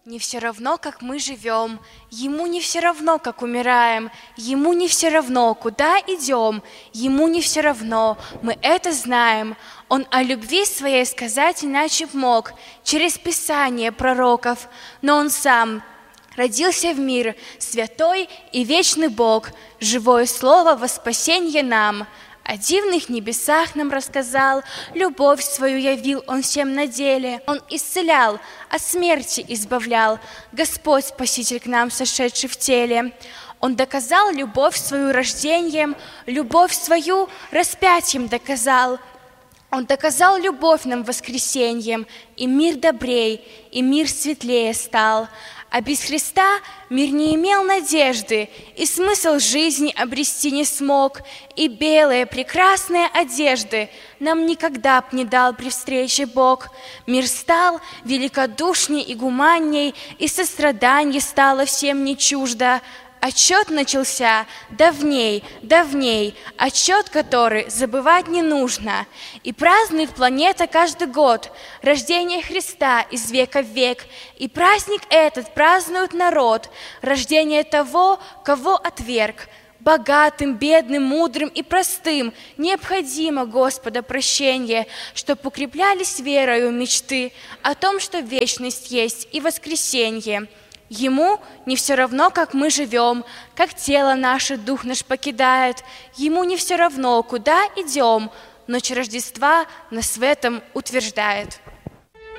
Не все равно, как мы живем, Ему не все равно, как умираем, Ему не все равно, куда идем, Ему не все равно, мы это знаем. Он о любви своей сказать иначе б мог, через Писание пророков, но Он сам родился в мир, святой и вечный Бог, живое слово во спасенье нам. О дивных небесах нам рассказал, любовь свою явил Он всем на деле. Он исцелял, от смерти избавлял, Господь Спаситель к нам, сошедший в теле. Он доказал любовь свою рождением, любовь свою распятием доказал. Он доказал любовь нам воскресеньем, и мир добрей, и мир светлее стал. А без Христа мир не имел надежды, и смысл жизни обрести не смог, и белые прекрасные одежды нам никогда б не дал при встрече Бог. Мир стал великодушней и гуманней, и сострадание стало всем не чуждо. Отчет начался давней, отчет, который забывать не нужно. И празднует планета каждый год рождение Христа из века в век. И праздник этот празднует народ, рождение того, кого отверг. Богатым, бедным, мудрым и простым необходимо Господа прощение, чтоб укреплялись верою мечты о том, что вечность есть и воскресенье. Ему не все равно, как мы живем, как тело наше, дух наш покидает. Ему не все равно, куда идем, ночь Рождества нас в этом утверждает.